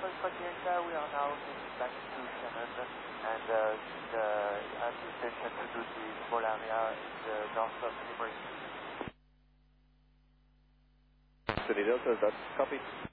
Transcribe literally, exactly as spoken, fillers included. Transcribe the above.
Alpha Delta, we are now heading back to Shannon and uh, the at the station to do the small area in the north of Limerick. City Delta, that's copy.